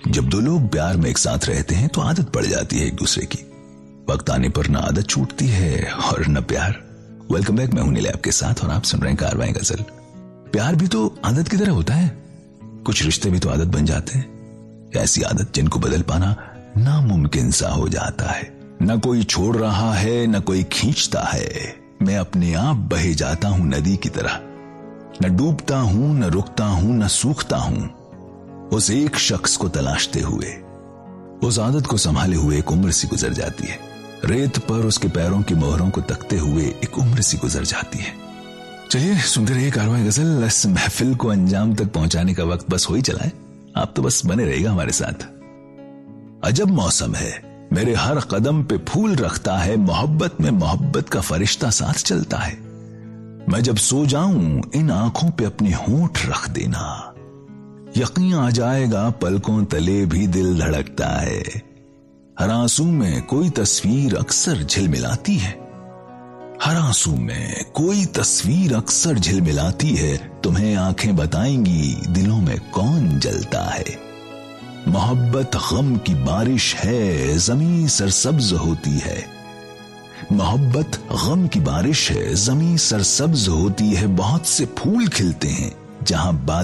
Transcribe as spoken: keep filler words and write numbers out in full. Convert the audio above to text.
जब दो लोग प्यार में एक साथ रहते हैं तो आदत पड़ जाती है एक दूसरे की। वक्त आने पर न आदत छूटती है और न प्यार। वेलकम बैक, मैं हूं नीले आपके साथ और आप सुन रहे हैं कारवां गजल। प्यार भी तो आदत की तरह होता है। कुछ रिश्ते भी तो आदत बन जाते हैं, ऐसी आदत जिनको बदल पाना नामुमकिन सा हो जाता है। न कोई छोड़ रहा है न कोई खींचता है, मैं अपने आप बहे जाता हूं नदी की तरह। न डूबता हूं न रुकता हूं न सूखता हूं, उस एक शख्स को तलाशते हुए। उस आदत को संभाले हुए एक उम्र सी गुजर जाती है। रेत पर उसके पैरों की मोहरों को तकते हुए एक उम्र सी गुजर जाती है। चलिए सुनते रहिए कारवां गजल। इस महफिल को अंजाम तक पहुंचाने का वक्त बस हो ही चला है, आप तो बस बने रहिएगा हमारे साथ। अजब मौसम है, मेरे हर कदम पे फूल रखता है, मोहब्बत में मोहब्बत का फरिश्ता साथ चलता है। मैं जब सो जाऊं इन आंखों पे अपने होंठ रख देना, यकीन आ जाएगा पलकों तले भी दिल धड़कता है। हर आंसू में कोई तस्वीर अक्सर झिलमिलाती है, हर आंसू में कोई तस्वीर अक्सर झिलमिलाती है। तुम्हें आंखें बताएंगी दिलों में कौन जलता है। मोहब्बत गम की बारिश है, जमीन सरसब्ज होती है। मोहब्बत गम की बारिश है, जमीन सरसब्ज होती है। बहुत से फूल खिलते हैं जहां